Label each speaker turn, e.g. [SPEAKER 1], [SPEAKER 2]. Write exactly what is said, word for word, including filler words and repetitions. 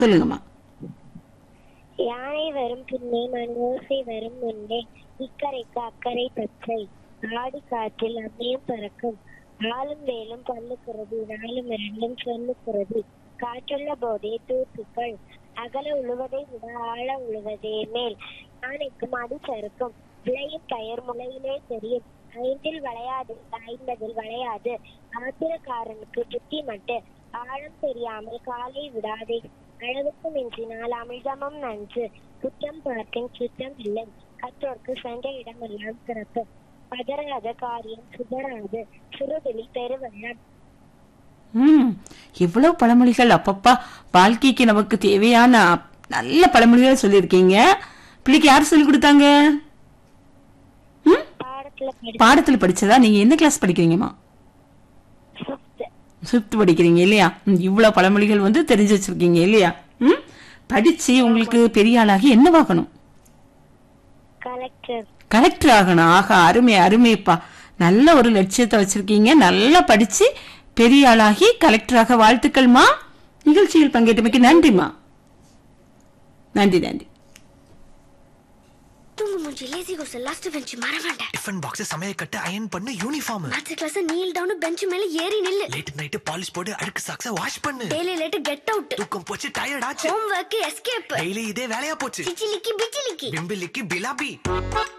[SPEAKER 1] சொல்லுங்கம்மா.
[SPEAKER 2] யானை வரும் பின்னே மண்ணோசை வரும் முன்னே இக்கரைக்கு அக்கறை பச்சை ஆடி காற்றில் அம்மையும் பறக்கும் ஆளும் வேலும் பல்லுக்கிறது நாளும் இரண்டும் சொல்லுக்கிறது காற்றுள்ள போதே தூத்துக்கள் அகல உழுவதை விட ஆழ உழுவதே மேல் யானைக்கும் அடி சறுக்கும் விளையும் பயிர் முளையிலே தெரியும் ஐந்தில் விளையாது ஐம்பதில் விளையாது ஆத்திரக்காரனுக்கு புத்தி மட்டு ஆழம் தெரியாமல் காலை விடாதே அளவுக்கு மிஞ்சினால் அமிழ்தமும் நன்று குற்றம் பார்க்கின் சுத்தம் இல்லை கற்றோர்க்கு சென்ற இடமெல்லாம் சிறப்பு பதறாத காரியம் சுதராது சுருதிலி பெருவெள்ளம்.
[SPEAKER 1] ம் இவ்வளவு பழமொழிகள் அப்பப்பா வாழ்க்கைக்கு நமக்கு தேவையான நல்ல பழமொழிகள் சொல்லியிருக்கீங்க. பிள்ளைக்கு யார் சொல்லி கொடுத்தாங்க? பாடத்துல படிச்சதா? நீங்க என்ன கிளாஸ் படிக்கிறீங்கம்மா? ஃபிஃப்த் படிக்கிறீங்க இல்லையா? இவ்வளவு பழமொழிகள் வந்து தெரிஞ்சு வச்சிருக்கீங்க இல்லையா? ம் படிச்சு உங்களுக்கு பெரிய ஆளாகி என்னவாகணும்?
[SPEAKER 2] கலெக்டர்.
[SPEAKER 1] கலெக்டர் ஆகணும். ஆகா, அருமை அருமைப்பா. நல்ல ஒரு லட்சியத்தை வச்சிருக்கீங்க. நல்லா படிச்சு பெரிய ஆளாகி கலெக்டராக வாழ்த்துக்கள்மா. நிகழ்ச்சியில் பங்கேற்றமைக்கு நன்றிமா. நன்றி நன்றி.
[SPEAKER 3] தூங்கு மூஞ்சி லேசி கோஸ் லாஸ்ட் பெஞ்ச் மறவேண்ட
[SPEAKER 4] டிஃபன் பாக்ஸ் சமையல் கட்டு அயர்ன் பண்ணு uniform
[SPEAKER 3] maths class kneel down bench மேல ஏறி நில்லு
[SPEAKER 4] லேட் நைட் பாலிஷ் போடு அழுக்கு சாக்ஸ வாஷ் பண்ணு
[SPEAKER 3] டெய்லி லேட் கெட் அவுட்
[SPEAKER 4] தூக்கம் போச்சு டயர்ட் ஆச்சு
[SPEAKER 3] ஹோம் வொர்க் எஸ்கேப்
[SPEAKER 4] டெய்லி இதே வேலையா போச்சு
[SPEAKER 3] சிச்சிலிக்கி பிச்சிலிக்கி
[SPEAKER 4] பிம்பிலிக்கி பிலாபி